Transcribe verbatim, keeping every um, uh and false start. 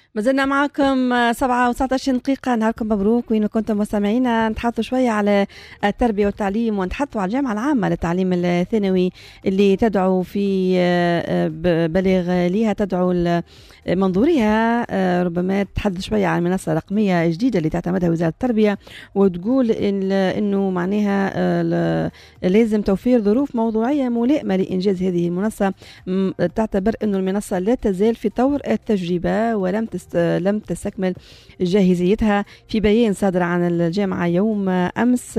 ما زلنا معكم سبعة وتسعة عشر دقيقة. نهاركم مبروك وين كنتم مستمعينا. نتحدثوا شوية على التربية والتعليم ونتحدثوا على الجامعة العامة للتعليم الثانوي اللي تدعو في بلاغ ليها، تدعو منظورها ربما تتحدث شوية عن منصة رقمية جديدة اللي تعتمدها وزارة التربية، وتقول إن إنه معناها لازم توفير ظروف موضوعية ملائمة لإنجاز هذه المنصة. تعتبر إنه المنصة لا تزال في طور التجربة ولم لم تستكمل جاهزيتها. في بيان صادر عن الجامعة يوم أمس